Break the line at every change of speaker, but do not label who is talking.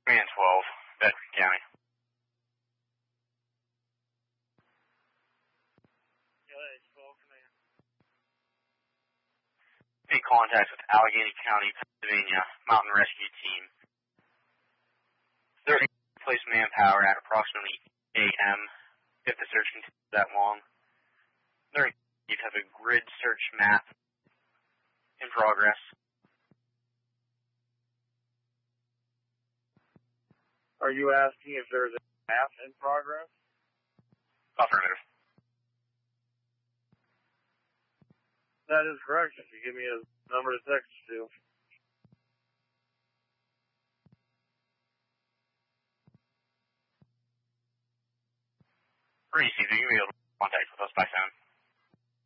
Man 12, Bedford County. Make contact with Allegheny County, Pennsylvania Mountain Rescue Team. 30 place manpower at approximately 8 a.m. if the search continues that long. You have a grid search map in progress.
Are you asking if there's a map in progress?
Affirmative.
That is correct. If you give me a number to text to.
Received. You can be able to contact with us by phone.